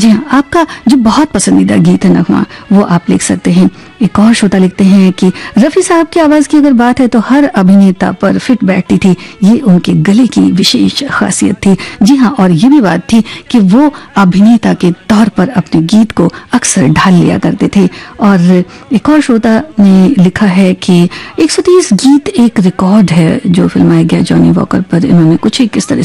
जी हाँ, आपका जो बहुत पसंदीदा गीत है नगमा, वो आप लिख सकते हैं। एक और श्रोता लिखते हैं कि रफी साहब की आवाज की अगर बात है तो हर अभिनेता पर फिट बैठती थी, ये उनके गले की विशेष खासियत थी। जी हाँ, और ये भी बात थी कि वो अभिनेता के तौर पर अपने गीत को अक्सर ढाल लिया करते थे। और एक और श्रोता ने लिखा है कि 130 गीत एक रिकॉर्ड है जो फिल्माया गया जॉनी वॉकर पर। इन्होंने कुछ एक इस तरह